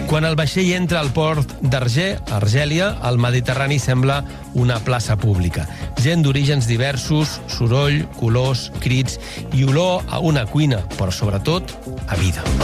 Quan el vaixell entra al port d'Arger, a Argèlia, el Mediterrani sembla una plaça pública. Gent d'orígens diversos, soroll, colors, crits i olor a una cuina, però sobretot a vida.